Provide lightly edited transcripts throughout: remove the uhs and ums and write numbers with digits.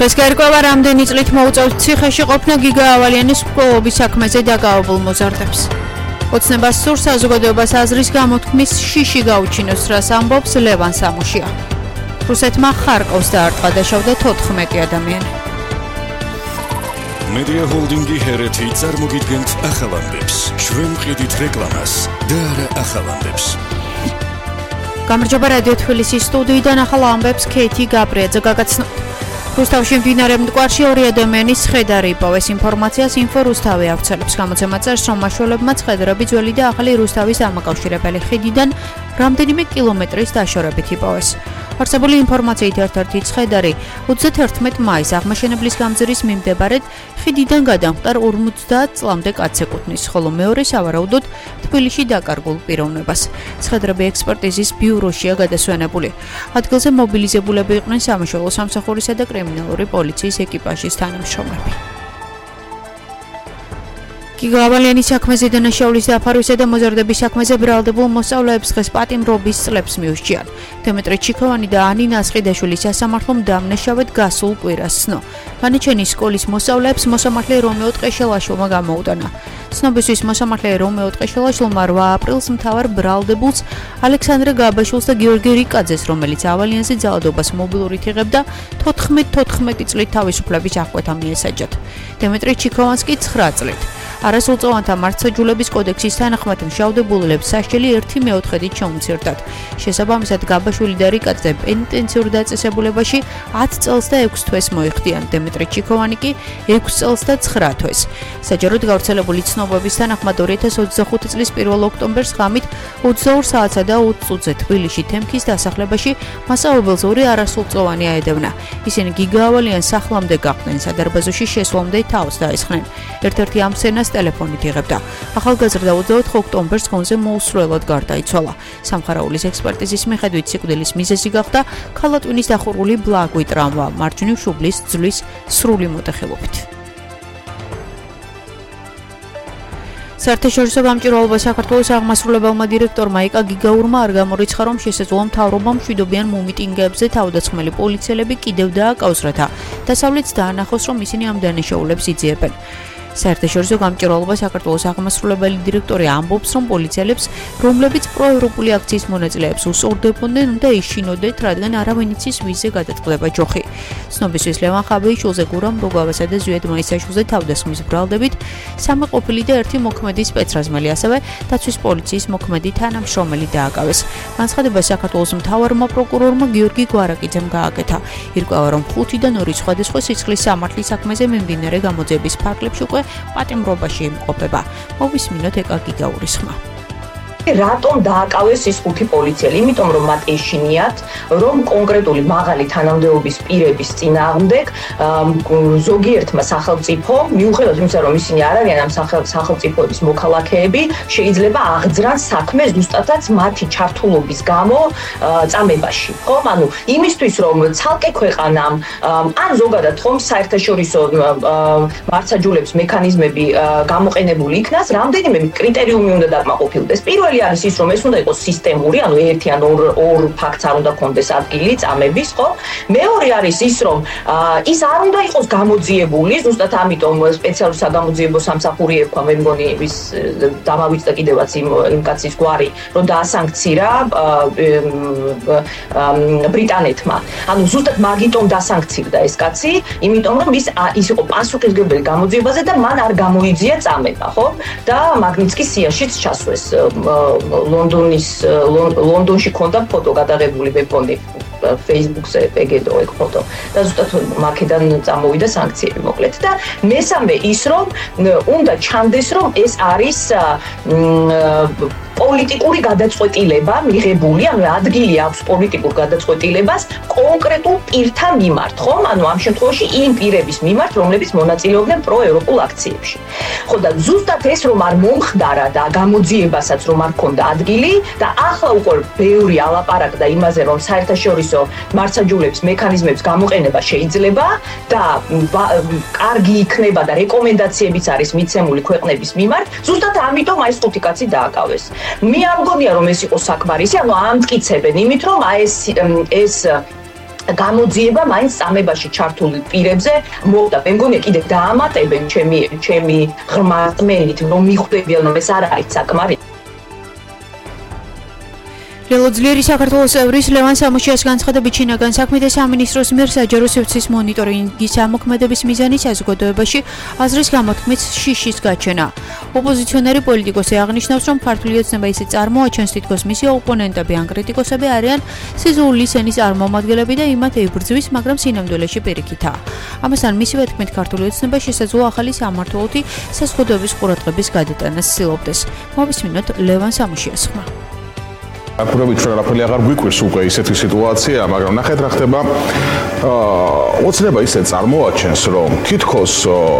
დღეს გაირკვევა რამდენი წლით მოუწევთ ციხეში ყოფნა გიგა ავალიანის მკვლელობის საქმეზე დაკავებულ მოზარდებს. ოცნებას სურს საზოგადოებას აზრის გამოთქმის შიში გაუჩინოს, რას ამბობს ლევან სამუშია. რუსეთმა ხარკოვს დაარტყა და შავდა 14 ადამიანი. მედია ჰოლდინგი ჰერეთი წარმოგიდგენთ ახალამდებს, ჩვენ მყიდით რეკლამას და არა ახალამდებს. გამარჯობა რადიო თბილისის სტუდიიდან ახალ ამბებს ქეითი გაბრიაძე გაგაცნო. რუსთავში მდინარე მტკვარში 2 ადამიანის ცხედარი იპოვეს. ინფორმაციას ინფო რუსთავი ავრცელებს. გამოცემა წერს, რომ მაშველებმა ცხედრები ძველი და ახალი რუსთავის დამაკავშირებელი ხიდიდან რამდენიმე კილომეტრის დაშორებით იპოვეს. არსებული ინფორმაციით ერთ-ერთი ცხედარი 31 მაისს აღმაშენებლის გამზირის მიმდებარედ ხიდიდან გადამხტარ 50 წლამდე კაცს ეკუთვნის, ხოლო მეორე სავარაუდოდ თბილისში დაკარგულ პიროვნებას. ცხედრები ექსპერტიზის ბიუროშია გადასვენებული. ადგილზე მობილიზებულები იყვნენ სამაშველო სამსახურისა და კრიმინალური პოლიციის ეკიპაჟის თანამშრომლები. გიგა ავალიანის საქმეზე დანაშაულის დაფარვისა და მოზარდების საქმეზე ბრალდებულ მოსწავლეებს დღეს პატიმრობის წლებს მიუსჯიან. დემეტრე ჩიქოვანი და ანინა ასყიდაშვილის სასამართლომ დამნაშავედ გასულ კვირას ცნო. განაჩენის სკოლის მოსწავლეებს მოსამართლე რომეო ტყეშელაშვილმა გამოუტანა. ცნობისთვის მოსამართლე რომეო ტყეშელაშვილმა 8 აპრილს მთავარ ბრალდებულს ალექსანდრე გაბაშვილს და გიორგი რიკაძეს, რომელიც ავალიანზე ძალადობას მობილურით იღებდა, 14 წლით თავისუფლების აღკვეთა მიესაჯათ. დემეტრე ჩიქოვანს კი 9 წლით. არასრულწლოვანთა მართლმსაჯულების კოდექსის თანახმად მშავდებულებს სასჯელი 1/4-ით შეუმცირდათ. შესაბამისად, გაბაშვილი და რიკაძე პენიტენციურ დაწესებულებაში 10 წელს და 6 თვეს მოიხდიან. დემეტრე ჩიქოვანი კი 6 წელს და 9 თვეს. საჯაროდ გავრცელებული ცნობების თანახმად 2025 წლის 1 ოქტომბერს ღამით 22 საათსა და 20 წუთზე თბილისში თემქის დასახლებაში მასწავლებელს 2 არასრულწლოვანი აედევნა. ისინი გიგა ავალიანს სახლამდე გაყდნენ, სადარბაზოში შესვლამდე თავს დაესხნენ. ერთ-ერთი ამ სცენას ტელეფონით იღებდა. ახალგაზრდა 24 ოქტომბერს ღონზე მოუსრულებლად გარდაიცვალა. სამხარაულის ექსპერტიზის მიხედვით სიკვდილის მიზეზი გახდა ქალატვინის დახურული ბლაგვი ტრავმა მარჯვნივ შუბლის ძვლის სრული მოტეხილობით. საერთაშორისო გამჭვირვალობა საქართველოს აღმასრულებელმა დირექტორმა იკა გიგაურმა არ გამორიცხა, რომ შესაძლოა მთავრობამ მშვიდობიან მომიტინგეებზე თავდაცმელი პოლიციელები კიდევ დააკავოს, რათა დასავლეთს დაანახოს, რომ ისინი ამ დანაშაულებს იძიებენ. საერთაშორისო გამჭვირვალობა საქართველოს აღმასრულებელი დირექტორი ამბობს, რომ პოლიციელებს, რომლებიც პროევროპული აქციის მონაწილეებს უსწორდებოდნენ, უნდა იშინოდეთ, რადგან არავინ იცის ვიზზე გადაწყდება ჯოხი. ცნობისთვის ლევან ხაბეიშვილზე, გურამ როგავასა და ზვიად მაისაშვილზე თავდასხმის ბრალდებით 3 ყოფილი და 1 მოქმედი სპეცრაზმელი, ასევე დაცვის პოლიციის მოქმედი თანამშრომელი დააკავეს. განცხადება საქართველოს მთავარმა პროკურორმა გიორგი გვარაკიძემ გააკეთა. ირკვევა, რომ 5-დან 2 სხვადასხვა სიცხლის სამართლის საქმეზე მიმდინარე გამოძიების ფარგლებში უკვე პატიმრობაში იმყოფება. მოვისმინოთ ეკა გიგაურის ხმა. რატომ დააკავეს ის 5 პოლიციელი? იმიტომ რომ მათ ეშინიათ, რომ კონკრეტული მაღალი თანამდებობის პირების წინააღმდეგ ზოგიერთმა სახელმწიფომ, მიუხედავად იმისა, რომ ისინი არ არიან ამ სახელმწიფოების მოქალაქეები, შეიძლება აღძრან საქმე ზუსტადაც მათი ჩართულობის გამო წამებაში. ხო, ანუ იმისთვის რომ ცალკე ქვეყანამ ან ზოგადად ხომ საერთაშორისო მართლმსაჯულების მექანიზმები გამოყენებული იქნას, რამდენიმე კრიტერიუმი უნდა დაკმაყოფილდეს. პირველი არის ის, რომ ეს უნდა იყოს სისტემური, ანუ ერთი ან ორ ფაქტს არ უნდა კონდეს ადგილი წამების, ხო? მეორე არის ის, რომ ის არ უნდა იყოს გამოძიებული, ზუსტად ამიტომ სპეციალური საგამოძიებო სამსახური ერქვა, მე მგონი ის დამავიწყდა კიდევაც იმ კაცის გვარი, რომ დაასანქცირა ბრიტანეთმა. ანუ ზუსტად მაგიტომ დასანქცირდა ეს კაცი, იმიტომ რომ ის იყო პასუხისმგებელი გამოძიებაზე და მან არ გამოიძია წამება, ხო? და მაგნიცკის სიაშიც ჩასვეს. ლონდონში ქონდა ფოტო გადაღებული, ვეფონი Facebook-ზე ეგედო ეგ ფოტო და ზუსტად მაქედან წამოვიდა სანქციები მოკლედ. და მესამე ის, რომ უნდა ჩანდეს, რომ ეს არის პოლიტიკური გადაწყვეტილება მიღებული, ანუ ადგილი აქვს პოლიტიკურ გადაწყვეტილებას კონკრეტულ პირთა მიმართ, ხომ? ანუ ამ შემთხვევაში იმ პირების მიმართ, რომლებიც მონაწილეობდნენ პროევროპულ აქციებში. ხო და ზუსტად ეს რომ არ მომხდარა და გამოძიებასაც რომ არ ქონდა ადგილი და ახლა უკვე ბევრი ალაპარაკდა იმაზე, რომ საერთაშორისო მართლმსაჯულების მექანიზმების გამოყენება შეიძლება და კარგი იქნება და რეკომენდაციებიც არის მიცემული ქვეყნების მიმართ, ზუსტად ამიტომ აი ეს 5 კაცი დააკავეს. მე არ მგონია რომ ეს იყო საკმარისი, ანუ ამტკიცებენ იმით, რომ ეს გამოძიება მაინც წამებაში ჩართული პირებზე მოხდა. მე მგონია კიდე დაამატებენ ჩემი ღრმა რწმენით, რომ მიხვდებიან, რომ ეს არ არის საკმარი. ლელოძლიერი საქართველოს წევრის ლევან სამუშიას განცხადებით შინაგან საქმეთა სამინისტროს მიერ საჯარო სივრცის მონიტორინგის ამოქმედების მიზანის საზოგადოებაში აზრის გამოთქმით შიშის გაჩენა. ოპოზიციონერი პოლიტიკოსი აღნიშნავს, რომ ქართული ოცნება ისე წარმოაჩენს, თითქოს მისი ოპონენტები ან კრიტიკოსები არიან სიზულის ენის წარმომადგენლები და იმათ ებრძვის, მაგრამ სინამდვილეში პირიქითაა. ამასთან მისივე თქმით, ქართული ოცნება შესაძლოა ახალი სამმართველოთი საზოგადოების ყურადღების გადატანას ცდილობდეს. მოვისმინოთ ლევან სამუშიას ხმა. Აკურებით ჩვენ არაფერი აღარ გვიკვირს უკვე ისეთი სიტუაცია, მაგრამ ნახეთ რა ხდება. ოცნება ისე წარმოაჩენს, რომ თითქოს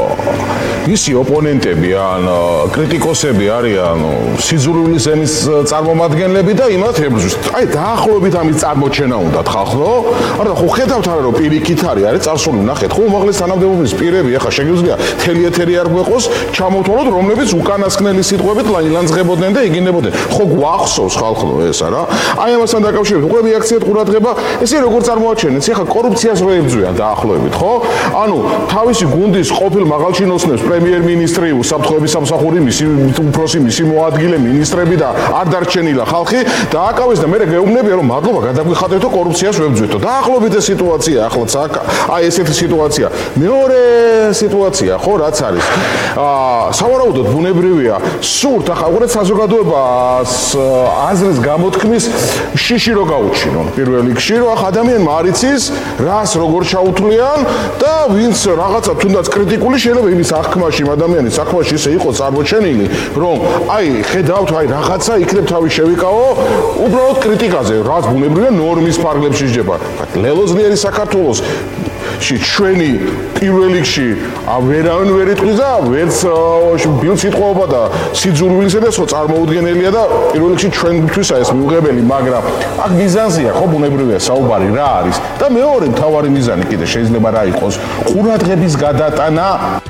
ისი ოპონენტები ან კრიტიკოსები არიან სიძულვილის ენის წარმომადგენლები და იმათ ებრძვის. აი დაახლოებით ამის წარმოჩენა უნდა ხალხო. არა ხო ხედავთ არა რომ პირიქით არის წარსული ნახეთ ხო უმაღლეს თანამდებობის პირები ახლა შეგვიძლია თელი არ გვეყოს ჩამოთვალოთ რომლებიც უკანასკნელი სიტყვებით ლანძღებოდნენ და იგინებოდნენ. ხო გვახსოვს ხალხო ეს არა? აი ამასთან დაკავშირებით უკვე რეაქციად ყურადღება ესე როგორ წარმოაჩენეთ ახლა კორუფციას რო ებრძვიან დაახლოებით ხო? ანუ თავისი გუნდის ყოფილ მაღალჩინოსნებს პრემიერ-მინისტრი, უსაფრთხოების სამსახური, მისი უფროსი, მისი მოადგილე, მინისტრები და არ დარჩენილა ხალხი დააკავეს და მე გეუბნებია რომ მადლობა გადაგვიხადეთ და კორუფციას ვებრძვით. დაახლოებით ეს სიტუაცია ახლაც აი ესეთი სიტუაცია. მეორე სიტუაცია ხო რაც არის? სავარაუდოდ ბუნებრივია სურთ ახლა უყურეთ საზოგადოებას აზრის გამოთქმის შიში რო გაუჩინონ. პირველ რიგში რომ ახ ადამიანმა არ იცის რას როგორ ჩაუთვლიან და ვინც რაღაცა თუნდაც კრიტიკული შეიძლება იმის აღქმაში ადამიანის საქმაში ისე იყოს წარმოჩენილი რომ აი ხედავთ აი რაღაცა იქნებ თავი შევიკავო უბრალოდ კრიტიკაზე რაც ბუნებრივია ნორმის ფარგლებში შეჯება. ლელოძლიერი საქართველოს ჩვენი პირველ რიგში ვერავინ ვერ იტყვის და ვერც ბილს იტყობა და სიძულვილისა და წარმოუდგენელია და პირველ რიგში ჩვენთვისა ეს მიუღებელი, მაგრამ აქ მიზანზეა ხო ბუნებრივია საუბარი რა არის და მეორე მთავარი მიზანი კიდე შეიძლება რა იყოს ყურადღების გადატანა.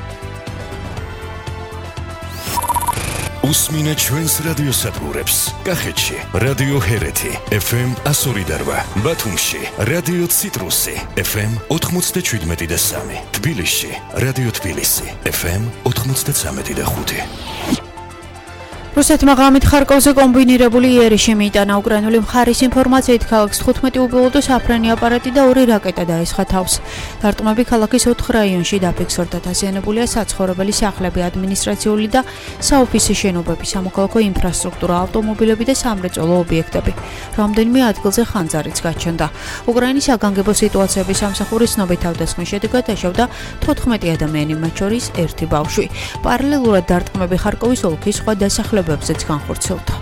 უსმინე ჩვენს რადიოსადგურებს კახეთში რადიო ჰერეთი FM 102.8 ბათუმში რადიო ციტრუსი FM 97.3 თბილისში რადიო თბილისი FM 93.5 რუსეთმა ღამით ხარკოვზე კომბინირებული იერიში მიიტანა უკრაინული მხარის ინფორმაციით ქალაქს 15 უპილოტო საფრენი აპარატი და 2 რაკეტა დაესხა თავს. დარტყმები ქალაქის 4 რაიონში დაფიქსირდა დაზიანებულია საცხოვრებელი სახლები, ადმინისტრაციული და საოფისე შენობები, სამოქალაქო ინფრასტრუქტურა, ავტომობილები და სამრეწველო ობიექტები. რამდენიმე ადგილზე ხანძარიც გაჩნდა. უკრაინის საგანგებო სიტუაციების სამსახურის ცნობით თავდასხმის შედეგად დაშავდა 14 ადამიანი, მათ შორის 1 ბავშვი. პარალელურად დარტყმები ხარკოვის ოლქის სხვა დასახლებებზეც განხორციელდა.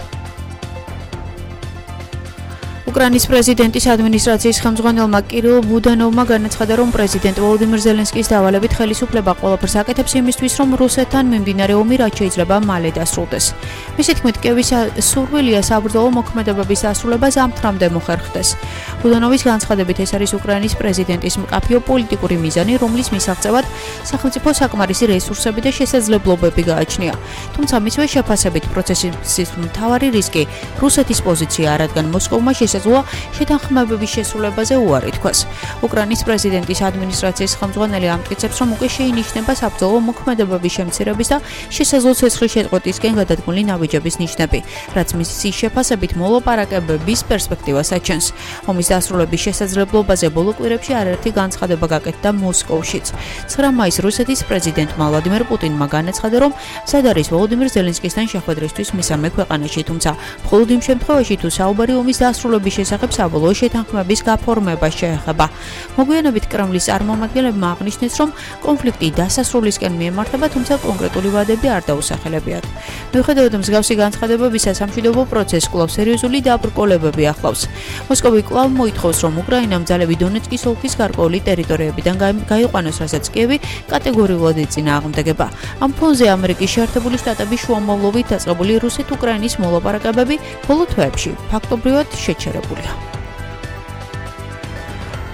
უკრაინის პრეზიდენტის ადმინისტრაციის ხელმძღვანელმა კირილ ბუდანოვმა განაცხადა, რომ პრეზიდენტ ვოლოდიმირ ზელენსკის დავალებით ხელისუფლება ყველაფერს აკეთებს იმისთვის, რომ რუსეთთან მიმდინარე ომი რაც შეიძლება მალე დასრულდეს. მისი თქმით, კიევის სურვილია საბრძოლო მოქმედებების დასრულება ზამთრამდე მოხერხდეს. ბუდანოვის განცხადებით, ეს არის უკრაინის პრეზიდენტის მკაფიო პოლიტიკური მიზანი, რომლის მისაღწევად სახელმწიფო საკმარისი რესურსები და შესაძლებლობები გააჩნია. თუმცა მისვე შეფასებით პროცესის მთავარი რისკი რუსეთის პოზიციაა, რადგან მოსკოვმა შესაძლოა შეთანხმებების შესრულებაზე უარი თქვას. უკრაინის პრეზიდენტის ადმინისტრაციის ხელმძღვანელი ამტკიცებს, რომ უკვე შეინიშნება საბრძოლო მოქმედებების შემცირების და შესაძლო ცეცხლის შეწყვეტისკენ გადადგმული ნაბიჯების ნიშნები, რაც მისი შეფასებით მოლაპარაკებების პერსპექტივას აჩენს. ომის დასრულების შესაძლებლობაზე ბოლო კვირებში არაერთი განცხადება გაკეთდა მოსკოვშიც. 9 მაისს რუსეთის პრეზიდენტმა ვლადიმერ პუტინმა განაცხადა, რომ მზად არის ვოლოდიმირ ზელენსკისთან შეხვედრისთვის მესამე ქვეყანაში, თუმცა მხოლოდ იმ შემთხვევაში, თუ საუბარი ომის დასრულების შესახებ საბოლოო შეთანხმების გაფორმებას შეეხება. მოგვიანებით კრემლის წარმომადგენლებმა აღნიშნეს, რომ კონფლიქტი დასასრულისკენ მიემართება, თუმცა კონკრეტული ვადები არ დაუსახელებიათ. მიუხედავად მსგავსი განცხადებებისა, სამშვიდობო პროცესს კვლავ სერიოზული დაბრკოლებები ახლავს. მოსკოვი კვლავ მოითხოვს, რომ უკრაინამ ძალები დონეცკის ოლქის გარკვეული ტერიტორიებიდან გაიყვანოს, რასაც კიევი კატეგორიულად ეწინააღმდეგება. ამ ფონზე ამერიკის შეერთებული შტატების შუამავლობით დაწყებული რუსეთ-უკრაინის მოლაპარაკებები ბოლო თვეებში ფაქტობრივად შეჩერებულია.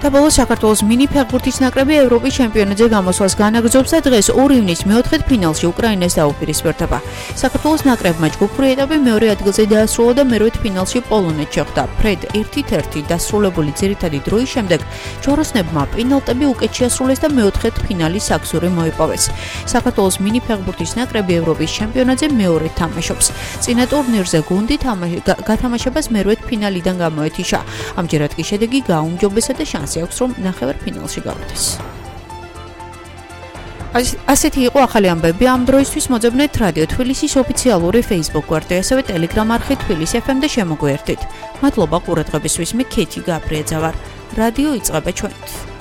საბოლოო საქართველოს მინი ფეხბურთის ნაკრები ევროპის ჩემპიონატზე გამოსვლას განაგრძობს და დღეს 2 ივნის მეოთხედფინალში უკრაინას დაუპირისპირდება. საქართველოს ნაკრებმა ჯგუფური ეტაპი მეორე ადგილზე დაასრულა და მერვედ ფინალში პოლონეთს შეხვდა. ფრედ 1-1 დასრულებული ძირითადი დროის შემდეგ ჯვაროსნებმა პენალტები უკეთ შეასრულეს და მეოთხედფინალის საქსური მოიპოვეს. საქართველოს მინი ფეხბურთის ნაკრები ევროპის ჩემპიონატზე მეორედ თამაშობს. წინა ტურნირზე გუნდი გათამაშებას მერვედ ფინალიდან გამოეთიშა. ამჯერად კი შედეგი გაუმჯობესა და შანსი აქვს რომ ნახევარფინალში გავიდეს. ასეთი იყო ახალი ამბები ამ დროისთვის მოძებნეთ რადიო თბილისის ოფიციალური Facebook გვერდი, ასევე Telegram არხი თბილისი FM და შემოგვიერთდით. მადლობა ყურადღებისთვის, მე ქეთი გაბრიაძე ვარ. რადიო იწყება ჩვენით.